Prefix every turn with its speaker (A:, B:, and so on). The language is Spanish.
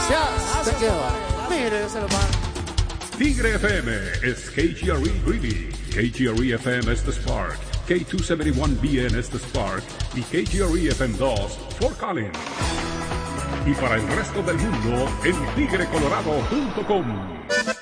A: Gracias. Te quedo. Mire, ese hermano.
B: Tigre FM is KGRE Greeley, KGRE FM is the Spark, K271BN is the Spark y KGRE FM2 Fort Collins. Y para el resto del mundo en tigrecolorado.com.